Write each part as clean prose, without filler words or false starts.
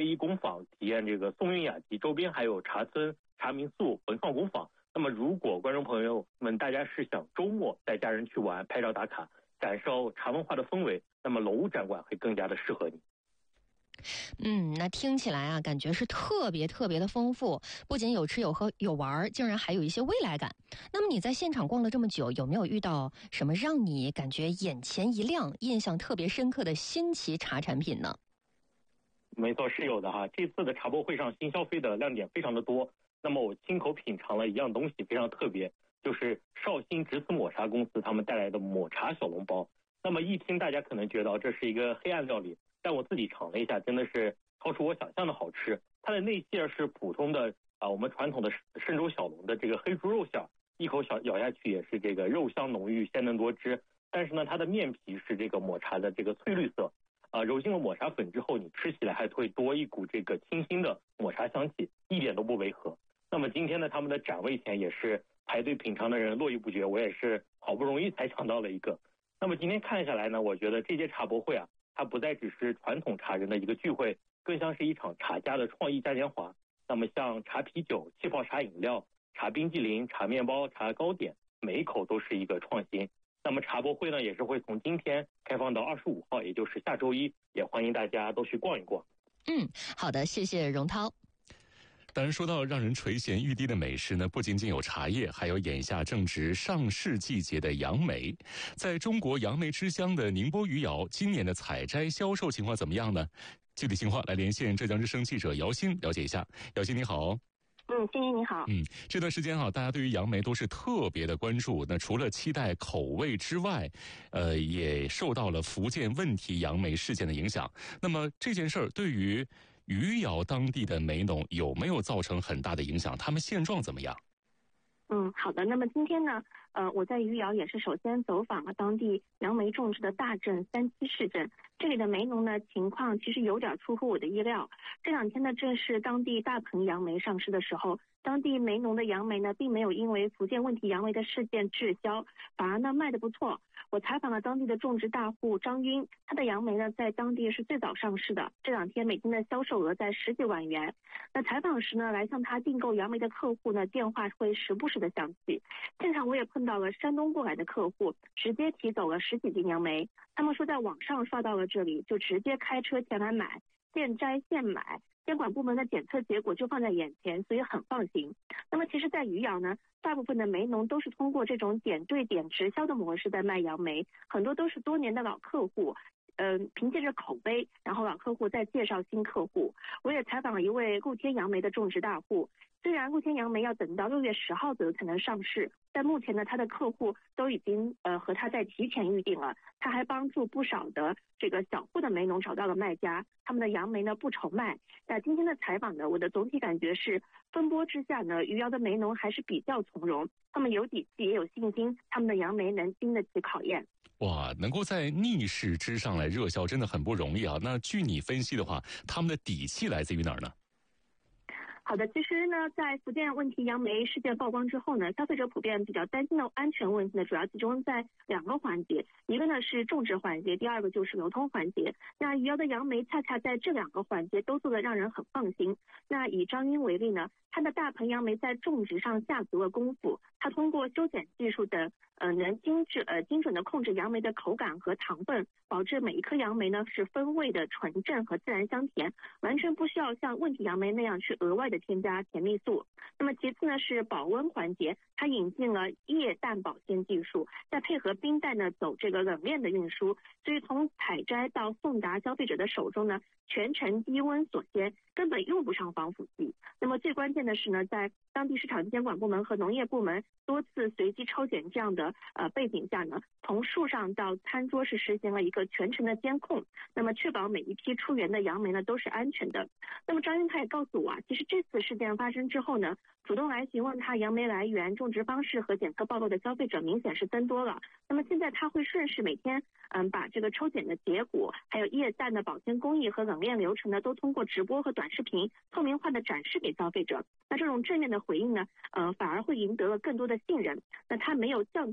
一工坊体验这个松云雅集，周边还有茶村、茶民宿、文创工坊。那么如果观众朋友们大家是想周末带家人去玩、拍照打卡、感受茶文化的氛围，那么龙屋展馆会更加的适合你。 那听起来啊，感觉是特别的丰富，不仅有吃有喝有玩，竟然还有一些未来感。那么你在现场逛了这么久，有没有遇到什么让你感觉眼前一亮、印象特别深刻的新奇茶产品呢？ 没错，是有的哈。这次的茶博会上新消费的亮点非常的多。那么我亲口品尝了一样东西，非常特别，就是绍兴直司抹茶公司他们带来的抹茶小笼包。那么一听大家可能觉得这是一个黑暗料理，但我自己尝了一下，真的是超出我想象的好吃。它的内馅是普通的我们传统的嵊州小笼的这个黑猪肉馅，一口咬下去也是这个肉香浓郁、鲜嫩多汁。但是呢，它的面皮是这个抹茶的这个翠绿色，揉进了抹茶粉之后，你吃起来还会多一股这个清新的抹茶香气，一点都不违和。那么今天呢，他们的展位前也是排队品尝的人络绎不绝，我也是好不容易才抢到了一个。那么今天看下来呢，我觉得这届茶博会它不再只是传统茶人的一个聚会，更像是一场茶家的创意嘉年华。那么像茶啤酒、气泡茶饮料、茶冰激凌、茶面包、茶糕点，每一口都是一个创新。那么茶博会呢，也是会从今天开放到25号，也就是下周一，也欢迎大家都去逛一逛。 好的，谢谢荣涛。 当然，说到让人垂涎欲滴的美食呢，不仅仅有茶叶，还有眼下正值上市季节的杨梅。在中国杨梅之乡的宁波余姚，今年的采摘销售情况怎么样呢？具体情况来连线浙江之声记者姚鑫了解一下。姚鑫你好。 欣欣你好。 这段时间大家对于杨梅都是特别的关注。那除了期待口味之外，也受到了福建问题杨梅事件的影响。那么这件事儿对于余姚当地的梅农有没有造成很大的影响？他们现状怎么样？ 好的。那么今天呢，我在余姚也是首先走访了当地杨梅种植的大镇三七市镇。这里的梅农呢，情况其实有点出乎我的意料。这两天呢，正是当地大棚杨梅上市的时候，当地梅农的杨梅呢，并没有因为福建问题杨梅的事件滞销，反而呢卖得不错。我采访了当地的种植大户张晕，他的杨梅呢在当地是最早上市的，这两天每天的销售额在10几万元。那采访时呢，来向他订购杨梅的客户呢，电话会时不时的响起。现场我也碰到了山东过来的客户，直接提走了10几斤杨梅。他们说在网上刷到了这里，就直接开车前来买，现摘现买，监管部门的检测结果就放在眼前，所以很放心。那么其实在余姚呢，大部分的梅农都是通过这种点对点直销的模式在卖杨梅，很多都是多年的老客户，凭借着口碑，然后老客户再介绍新客户。我也采访了一位陆天杨梅的种植大户，虽然陆天杨梅要等到6月10号左右才能上市，但目前呢，他的客户都已经和他在提前预定了。他还帮助不少的这个小户的梅农找到了卖家，他们的杨梅呢不愁卖。那今天的采访呢，我的总体感觉是，风波之下呢，余姚的梅农还是比较从容，他们有底气也有信心，他们的杨梅能经得起考验。 哇，能够在逆势之上来热销真的很不容易啊。那据你分析的话，他们的底气来自于哪儿呢？ 好的，其实呢，在福建问题杨梅事件曝光之后呢，消费者普遍比较担心的安全问题呢，主要集中在2个环节，一个呢是种植环节，第二个就是流通环节。那余姚的杨梅恰恰在这2个环节都做得让人很放心。那以张晕为例呢，他的大棚杨梅在种植上下足了功夫，他通过修剪技术的能精准的控制杨梅的口感和糖分，保证每一颗杨梅呢是风味的纯正和自然香甜，完全不需要像问题杨梅那样去额外的添加甜蜜素。那么其次呢是保温环节，它引进了液氮保鲜技术，再配合冰袋呢走这个冷链的运输，所以从采摘到送达消费者的手中呢，全程低温锁鲜，根本用不上防腐剂。那么最关键的是呢，在当地市场监管部门和农业部门多次随机抽检这样的背景下呢，从树上到餐桌是实行了一个全程的监控，那么确保每一批出园的杨梅呢都是安全的。那么张晕他也告诉我其实这次事件发生之后呢，主动来询问他杨梅来源、种植方式和检测报告的消费者明显是增多了。那么现在他会顺势每天把这个抽检的结果，还有液氮的保鲜工艺和冷链流程呢，都通过直播和短视频透明化的展示给消费者。那这种正面的回应呢，反而会赢得了更多的信任。那他没有降价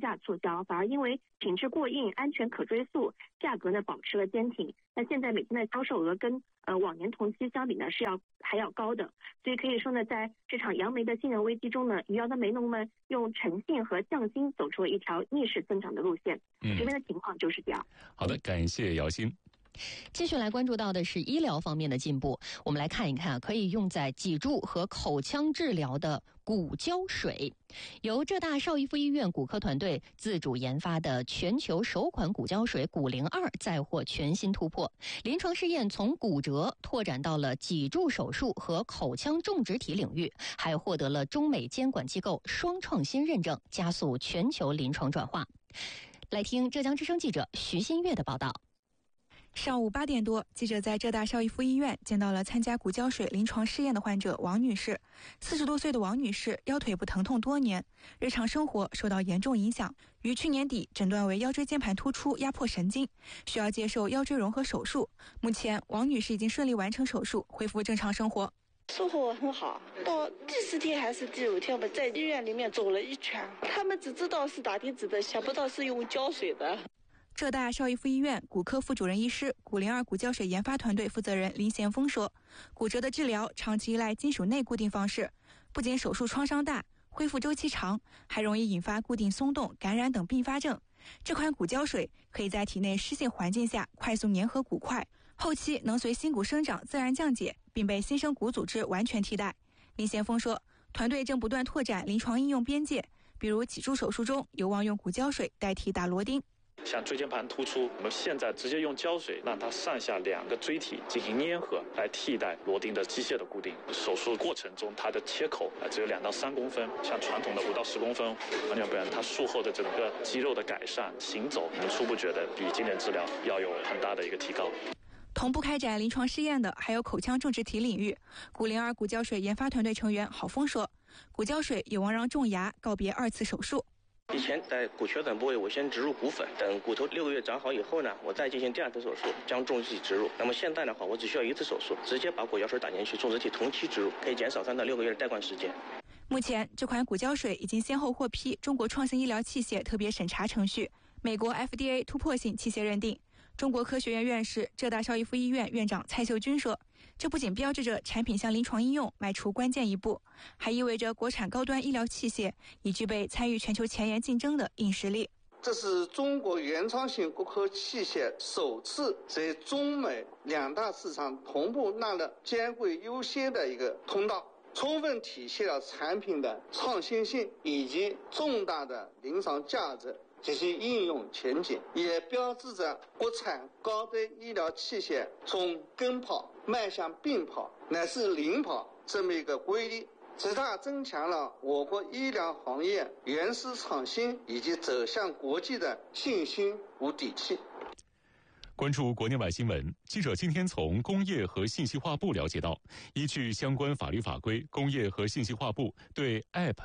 价促销，反而因为品质过硬、安全可追溯，价格呢保持了坚挺。那现在每天的销售额跟往年同期相比呢还要高的，所以可以说呢，在这场杨梅的信任危机中呢，余姚的梅农们用诚信和匠心走出了一条逆势增长的路线。这边的情况就是这样。 好的，感谢姚鑫。 继续来关注到的是医疗方面的进步，我们来看一看可以用在脊柱和口腔治疗的骨胶水。由浙大邵逸夫医院骨科团队自主研发的全球首款骨胶水骨龄2再获全新突破，临床试验从骨折拓展到了脊柱手术和口腔种植体领域，还获得了中美监管机构双创新认证，加速全球临床转化。来听浙江之声记者徐新月的报道。 上午8点多，记者在浙大邵逸夫医院见到了参加骨胶水临床试验的患者王女士。40多岁的王女士腰腿部疼痛多年，日常生活受到严重影响，于去年底诊断为腰椎间盘突出压迫神经，需要接受腰椎融合手术。目前，王女士已经顺利完成手术，恢复正常生活。 生活很好，到第4天还是第5天，我在医院里面走了一圈，他们只知道是打钉子的，想不到是用胶水的。 浙大邵逸夫医院骨科副主任医师、骨龄2骨胶水研发团队负责人林贤峰说，骨折的治疗长期依赖金属内固定方式，不仅手术创伤大，恢复周期长，还容易引发固定松动、感染等并发症。这款骨胶水可以在体内湿性环境下快速粘合骨块，后期能随新骨生长自然降解，并被新生骨组织完全替代。林贤峰说，团队正不断拓展临床应用边界，比如脊柱手术中有望用骨胶水代替打螺钉。 像椎间盘突出，我们现在直接用胶水让它上下2个椎体进行粘合，来替代螺钉的机械的固定。手术过程中，它的切口只有2到3公分，像传统的5到10公分，完全不然。它术后的整个肌肉的改善、行走，我们初步觉得比经典治疗要有很大的一个提高。 同步开展临床试验的还有口腔种植体领域。骨龄2骨胶水研发团队成员郝峰说，骨胶水有望让种牙告别2次手术。 以前在骨缺等部位，我先植入骨粉，等骨头6个月长好以后呢，我再进行第2次手术，将种植体植入。那么现在的话，我只需要1次手术，直接把骨胶水打进去，种植体同期植入，可以减少3到6个月的待惯时间。 目前，这款骨胶水已经先后获批中国创新医疗器械特别审查程序、美国 FDA 突破性器械认定。中国科学院院士、浙大邵逸夫医院院长蔡秀军说，这不仅标志着产品向临床应用迈出关键一步，还意味着国产高端医疗器械已具备参与全球前沿竞争的硬实力。 这是中国原创性骨科器械首次在中美2大市场同步纳入监会优先的一个通道，充分体现了产品的创新性以及重大的临床价值及其应用前景，也标志着国产高端医疗器械从跟跑迈向并跑乃至领跑这么一个规律，极大增强了我国医疗行业原始创新以及走向国际的信心与底气。 关注国内外新闻，记者今天从工业和信息化部了解到，依据相关法律法规，工业和信息化部对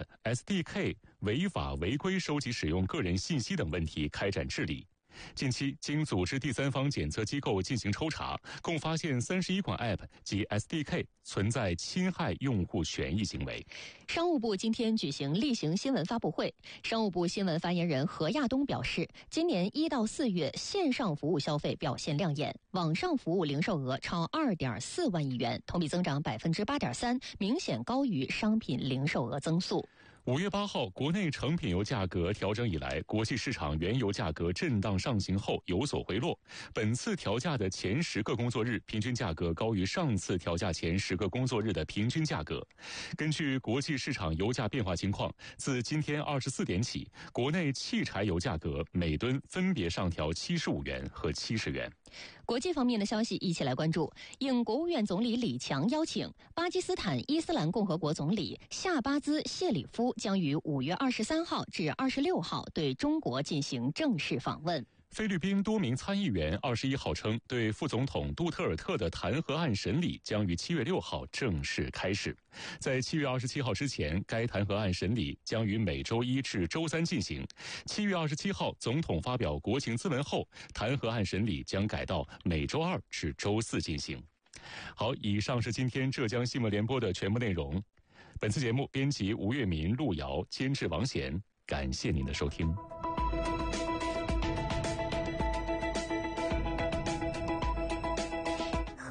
App、SDK 违法违规收集使用个人信息等问题开展治理。近期经组织第3方检测机构进行抽查，共发现31款 App 及 SDK 存在侵害用户权益行为。 商务部今天举行例行新闻发布会，商务部新闻发言人何亚东表示，今年1到4月线上服务消费表现亮眼，网上服务零售额超2.4万亿元，同比增长8.3%，明显高于商品零售额增速。 5月8号，国内成品油价格调整以来，国际市场原油价格震荡上行后有所回落。本次调价的前10个工作日平均价格高于上次调价前10个工作日的平均价格。根据国际市场油价变化情况，自今天24点起，国内汽柴油价格每吨分别上调75元和70元。 国际方面的消息一起来关注。应国务院总理李强邀请，巴基斯坦伊斯兰共和国总理夏巴兹·谢里夫将于5月23号至26号对中国进行正式访问。 菲律宾多名参议员21号称，对副总统杜特尔特的弹劾案审理将于7月6号正式开始。在7月27号之前，该弹劾案审理将于每周1至周3进行。7月27号，总统发表国情咨文后，弹劾案审理将改到每周2至周4进行。好，以上是今天浙江新闻联播的全部内容。本次节目编辑吴月民、陆瑶，监制王贤，感谢您的收听。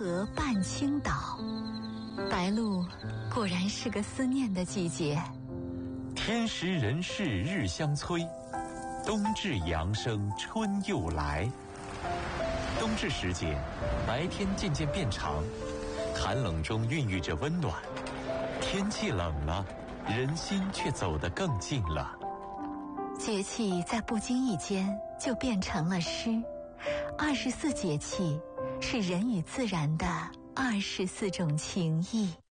河伴青岛。白露果然是个思念的季节。 天时人事日相催，冬至阳生春又来。冬至时节，白天渐渐变长，寒冷中孕育着温暖。天气冷了，人心却走得更近了。 节气在不经意间就变成了诗。24节气是人与自然的24种情谊。